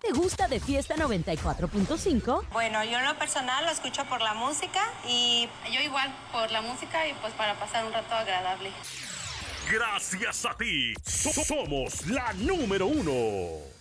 te gusta de Fiesta 94.5? Bueno, yo en lo personal lo escucho por la música y yo igual por la música y pues para pasar un rato agradable. Gracias a ti, somos la número 1.